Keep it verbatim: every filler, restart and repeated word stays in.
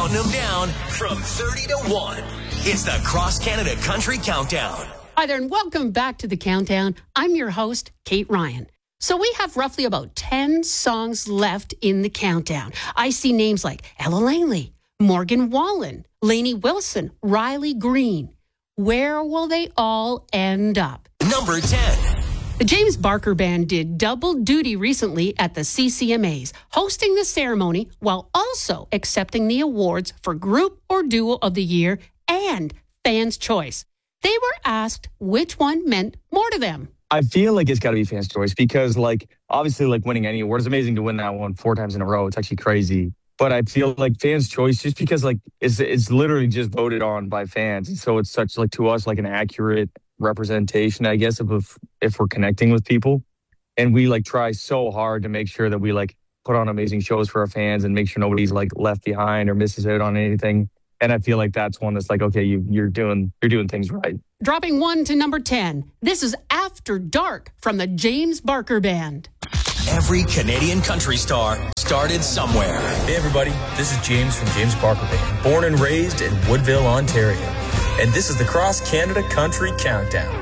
counting them down from thirty to one. It's the Cross Canada Country Countdown. Hi there, and welcome back to the Countdown. I'm your host, Kate Ryan. So we have roughly about ten songs left in the countdown. I see names like Ella Langley, Morgan Wallen, Lainey Wilson, Riley Green. Where will they all end up? Number ten. The James Barker Band did double duty recently at the C C M As, hosting the ceremony while also accepting the awards for Group or Duo of the Year and Fans' Choice. They were asked which one meant more to them. I feel like it's got to be Fans' Choice because, like, obviously, like, winning any award is amazing to win that one four times in a row. It's actually crazy. But I feel like Fans' Choice, just because, like, it's, it's literally just voted on by fans. And so it's such, like, to us, like, an accurate representation, I guess, of if, if we're connecting with people. And we, like, try so hard to make sure that we, like, put on amazing shows for our fans and make sure nobody's, like, left behind or misses out on anything. And I feel like that's one that's like, okay, you, you're doing you're doing things right. Dropping one to number ten. This is After Dark from the James Barker Band. Every Canadian country star started somewhere. Hey everybody, this is James from James Barker Band, born and raised in Woodville, Ontario. And this is the Cross Canada Country Countdown.